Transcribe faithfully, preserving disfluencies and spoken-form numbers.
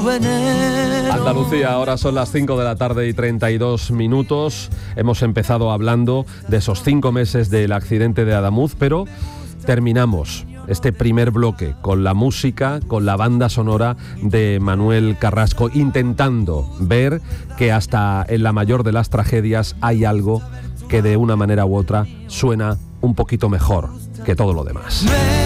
veneno. Andalucía, ahora son las cinco de la tarde y treinta y dos minutos. Hemos empezado hablando de esos cinco meses del accidente de Adamuz, pero terminamos este primer bloque con la música, con la banda sonora de Manuel Carrasco, intentando ver que hasta en la mayor de las tragedias hay algo que de una manera u otra suena un poquito mejor que todo lo demás.